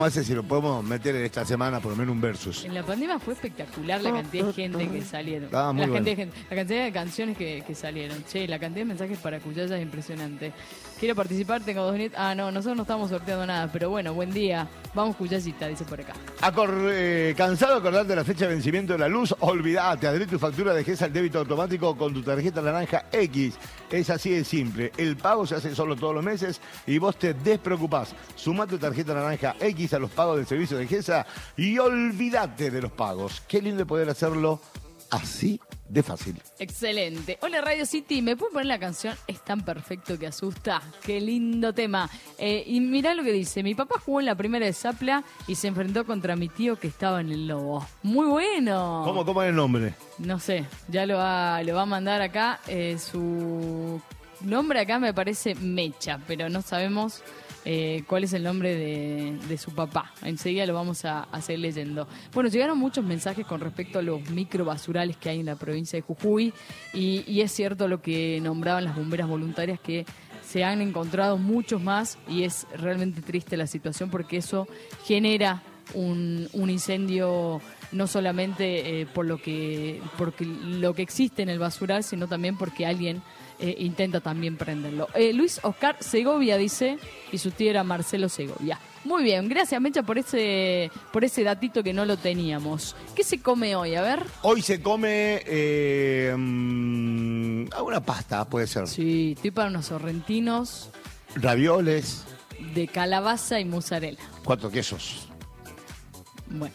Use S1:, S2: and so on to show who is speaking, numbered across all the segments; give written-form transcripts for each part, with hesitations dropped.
S1: No sé si lo podemos meter en esta semana, por lo menos un versus.
S2: En la pandemia fue espectacular la cantidad de gente que salieron.
S1: Muy
S2: la cantidad de canciones que salieron. Che, la cantidad de mensajes para Cuyaya es impresionante. Quiero participar, tengo 2 nietos. Ah, no, nosotros no estamos sorteando nada, pero bueno, buen día. Vamos Cuyayita, dice por acá.
S1: ¿Cansado de acordarte de la fecha de vencimiento de la luz? Olvídate, adherí tu factura de GESA al débito automático con tu tarjeta naranja X. Es así de simple. El pago se hace solo todos los meses y vos te despreocupás. Suma tu tarjeta naranja X a los pagos del servicio de GESA y olvídate de los pagos. Qué lindo poder hacerlo así de fácil.
S2: Excelente. Hola Radio City, ¿me pueden poner la canción Es tan perfecto que asusta? Qué lindo tema. Y mirá lo que dice, mi papá jugó en la primera de Zapla y se enfrentó contra mi tío que estaba en el Lobo. Muy bueno.
S1: ¿Cómo es el nombre?
S2: No sé, ya lo va a mandar acá. Su nombre acá me parece Mecha, pero no sabemos cuál es el nombre de su papá. Enseguida lo vamos a seguir leyendo. Bueno, llegaron muchos mensajes con respecto a los microbasurales que hay en la provincia de Jujuy y es cierto lo que nombraban las bomberas voluntarias, que se han encontrado muchos más y es realmente triste la situación porque eso genera un incendio no solamente porque lo que existe en el basural, sino también porque alguien intenta también prenderlo. Luis Oscar Segovia dice, y su tío era Marcelo Segovia. Muy bien, gracias Mecha por ese datito que no lo teníamos. ¿Qué se come hoy? A ver.
S1: Hoy se come alguna pasta, puede ser.
S2: Sí, estoy para unos sorrentinos.
S1: Ravioles.
S2: De calabaza y mozzarella.
S1: 4 quesos.
S2: Bueno.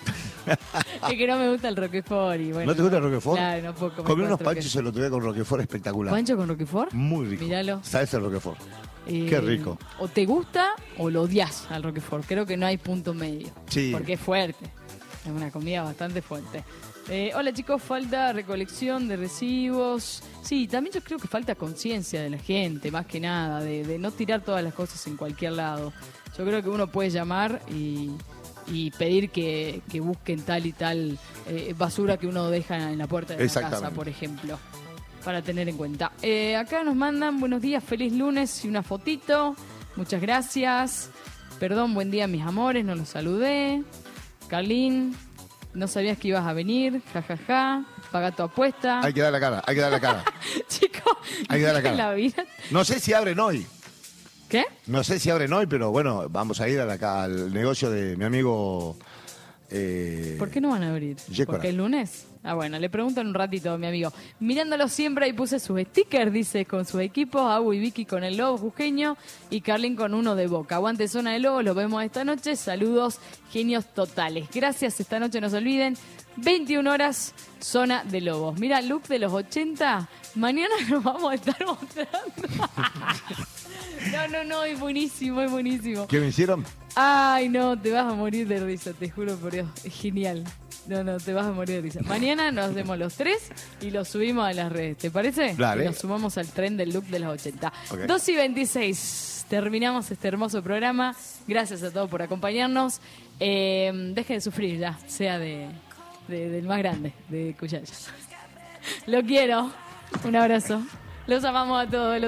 S2: Es que no me gusta el Roquefort y bueno.
S1: ¿No te gusta el Roquefort?
S2: Claro, no puedo comer.
S1: Comí unos panchos el otro día con Roquefort espectacular.
S2: ¿Pancho con Roquefort?
S1: Muy rico.
S2: Míralo.
S1: ¿Sabes el Roquefort? Qué rico.
S2: O te gusta o lo odias al Roquefort. Creo que no hay punto medio.
S1: Sí.
S2: Porque es fuerte. Es una comida bastante fuerte. Hola chicos, falta recolección de residuos. Sí, también yo creo que falta conciencia de la gente, más que nada, de no tirar todas las cosas en cualquier lado. Yo creo que uno puede llamar y pedir que busquen tal y tal basura que uno deja en la puerta de la casa, por ejemplo, para tener en cuenta. Acá nos mandan buenos días, feliz lunes y una fotito. Muchas gracias. Perdón, buen día mis amores, no los saludé. Carlín, no sabías que ibas a venir, jajaja. Paga tu apuesta.
S1: Hay que dar la cara.
S2: Chicos,
S1: hay que dar la cara.
S2: La vida.
S1: No sé si abren hoy.
S2: ¿Qué?
S1: No sé si abren hoy, pero bueno, vamos a ir al negocio de mi amigo.
S2: ¿Por qué no van a abrir?
S1: Yécora.
S2: ¿Porque el lunes? Ah, bueno, le pregunto en un ratito a mi amigo. Mirándolo siempre, ahí puse sus stickers, dice, con sus equipos, Agu y Vicky con el lobo jujeño y Carlin con uno de Boca. Aguante Zona de Lobo, los vemos esta noche. Saludos, genios totales. Gracias, esta noche no se olviden, 21 horas, Zona de Lobos. Mira, look de los 80, mañana nos vamos a estar mostrando. No, es buenísimo, es buenísimo.
S1: ¿Qué me hicieron?
S2: Ay, no, te vas a morir de risa, te juro por Dios, es genial. No, te vas a morir de risa. Mañana nos vemos los 3 y los subimos a las redes, ¿te parece?
S1: Dale.
S2: Y nos sumamos al tren del look de los 80.
S1: Okay.
S2: 2:26, terminamos este hermoso programa. Gracias a todos por acompañarnos. Dejen de sufrir ya, sea del más grande, de Cuyaya. Lo quiero, un abrazo. Los amamos a todos.